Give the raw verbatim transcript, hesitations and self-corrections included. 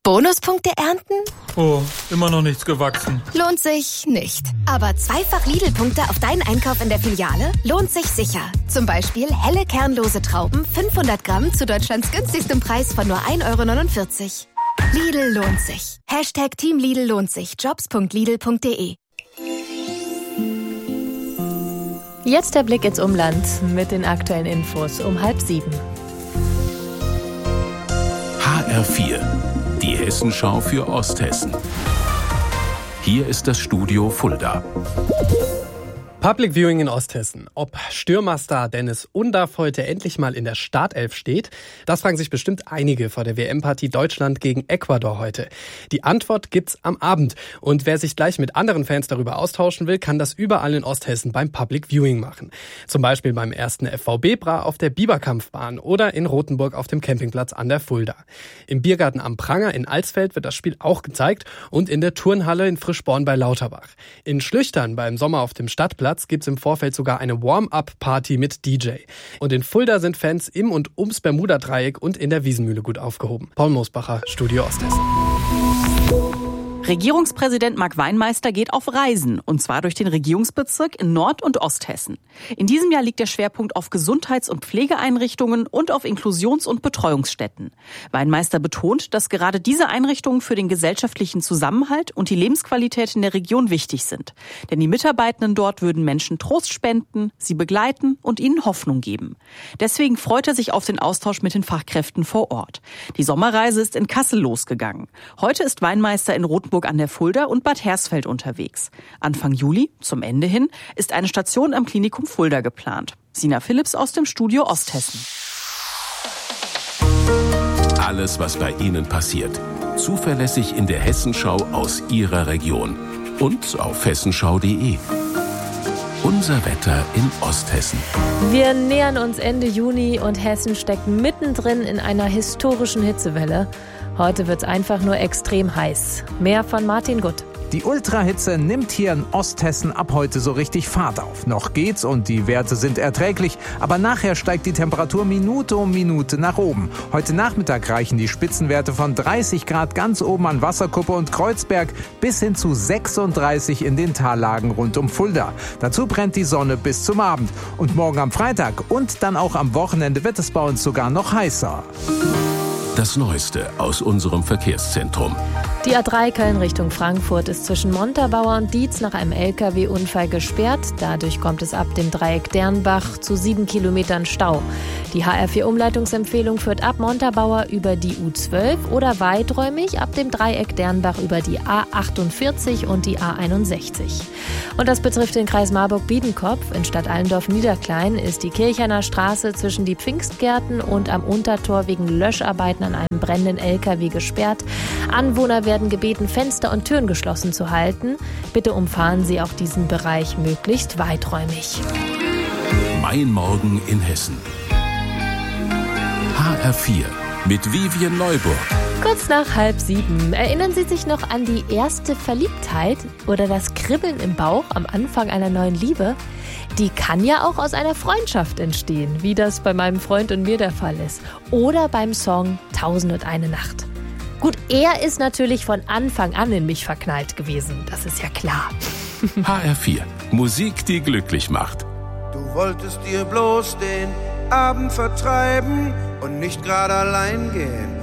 Bonuspunkte ernten? Oh, immer noch nichts gewachsen. Lohnt sich nicht. Aber zweifach Lidl-Punkte auf deinen Einkauf in der Filiale lohnt sich sicher. Zum Beispiel helle kernlose Trauben, fünfhundert Gramm zu Deutschlands günstigstem Preis von nur ein Euro neunundvierzig. Lidl lohnt sich. Hashtag Team Lidl lohnt sich. Jobs punkt lidl punkt de. Jetzt der Blick ins Umland mit den aktuellen Infos um halb sieben. H R vier, die Hessenschau für Osthessen. Hier ist das Studio Fulda. Public Viewing in Osthessen. Ob Stürmerstar Dennis Undaff heute endlich mal in der Startelf steht, das fragen sich bestimmt einige vor der W M-Partie Deutschland gegen Ecuador heute. Die Antwort gibt's am Abend. Und wer sich gleich mit anderen Fans darüber austauschen will, kann das überall in Osthessen beim Public Viewing machen. Zum Beispiel beim ersten F V B-Bra auf der Biberkampfbahn oder in Rothenburg auf dem Campingplatz an der Fulda. Im Biergarten am Pranger in Alsfeld wird das Spiel auch gezeigt und in der Turnhalle in Frischborn bei Lauterbach. In Schlüchtern beim Sommer auf dem Stadtplatz gibt's im Vorfeld sogar eine Warm-up-Party mit D J. Und in Fulda sind Fans im und ums Bermuda-Dreieck und in der Wiesenmühle gut aufgehoben. Paul Moosbacher, Studio Osthessen. Regierungspräsident Marc Weinmeister geht auf Reisen, und zwar durch den Regierungsbezirk in Nord- und Osthessen. In diesem Jahr liegt der Schwerpunkt auf Gesundheits- und Pflegeeinrichtungen und auf Inklusions- und Betreuungsstätten. Weinmeister betont, dass gerade diese Einrichtungen für den gesellschaftlichen Zusammenhalt und die Lebensqualität in der Region wichtig sind. Denn die Mitarbeitenden dort würden Menschen Trost spenden, sie begleiten und ihnen Hoffnung geben. Deswegen freut er sich auf den Austausch mit den Fachkräften vor Ort. Die Sommerreise ist in Kassel losgegangen. Heute ist Weinmeister in Rothenburg an der Fulda und Bad Hersfeld unterwegs. Anfang Juli, zum Ende hin, ist eine Station am Klinikum Fulda geplant. Sina Philipps aus dem Studio Osthessen. Alles, was bei Ihnen passiert. Zuverlässig in der Hessenschau aus Ihrer Region. Und auf hessenschau punkt de. Unser Wetter in Osthessen. Wir nähern uns Ende Juni und Hessen steckt mittendrin in einer historischen Hitzewelle. Heute wird's einfach nur extrem heiß. Mehr von Martin Gutt. Die Ultrahitze nimmt hier in Osthessen ab heute so richtig Fahrt auf. Noch geht's und die Werte sind erträglich, aber nachher steigt die Temperatur Minute um Minute nach oben. Heute Nachmittag reichen die Spitzenwerte von dreißig Grad ganz oben an Wasserkuppe und Kreuzberg bis hin zu sechsunddreißig in den Tallagen rund um Fulda. Dazu brennt die Sonne bis zum Abend. Und morgen am Freitag und dann auch am Wochenende wird es bei uns sogar noch heißer. Das Neueste aus unserem Verkehrszentrum. Die A drei Köln Richtung Frankfurt ist zwischen Montabaur und Dietz nach einem L K W-Unfall gesperrt. Dadurch kommt es ab dem Dreieck Dernbach zu sieben Kilometern Stau. Die H R vier Umleitungsempfehlung führt ab Montabaur über die U zwölf oder weiträumig ab dem Dreieck Dernbach über die A achtundvierzig und die A einundsechzig. Und das betrifft den Kreis Marburg-Biedenkopf. In Stadt Allendorf-Niederklein ist die Kirchener Straße zwischen die Pfingstgärten und am Untertor wegen Löscharbeiten an einem brennenden L K W gesperrt. Anwohner werden gebeten, Fenster und Türen geschlossen zu halten. Bitte umfahren Sie auch diesen Bereich möglichst weiträumig. Mein Morgen in Hessen. H R vier mit Vivian Neuburg. Kurz nach halb sieben. Erinnern Sie sich noch an die erste Verliebtheit oder das Kribbeln im Bauch am Anfang einer neuen Liebe? Die kann ja auch aus einer Freundschaft entstehen, wie das bei meinem Freund und mir der Fall ist. Oder beim Song Tausend und eine Nacht. Gut, er ist natürlich von Anfang an in mich verknallt gewesen, das ist ja klar. H R vier, Musik, die glücklich macht. Du wolltest dir bloß den Abend vertreiben und nicht gerade allein gehen.